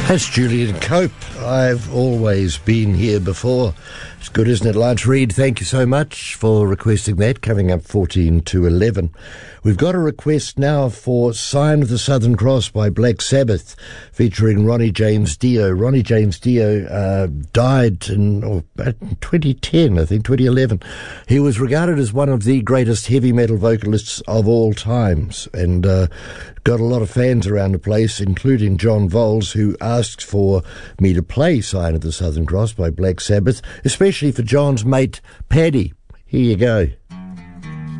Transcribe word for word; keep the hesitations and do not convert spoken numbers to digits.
That's Julian Cope. I've always been here before. It's good, isn't it? Lance Reid, thank you so much for requesting that, coming up fourteen to eleven. We've got a request now for Sign of the Southern Cross by Black Sabbath, featuring Ronnie James Dio. Ronnie James Dio uh, died in oh, twenty ten, I think, twenty eleven. He was regarded as one of the greatest heavy metal vocalists of all times, and uh, got a lot of fans around the place, including John Voles, who asked for me to play Sign of the Southern Cross by Black Sabbath, especially for John's mate, Paddy. Here you go.